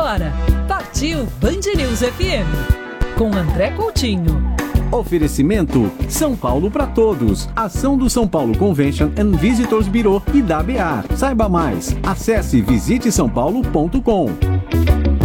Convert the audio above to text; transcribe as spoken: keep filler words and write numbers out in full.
agora, partiu Band News F M, com André Coutinho. Oferecimento São Paulo para Todos. Ação do São Paulo Convention and Visitors Bureau e da A B A. Saiba mais. Acesse visite são paulo ponto com.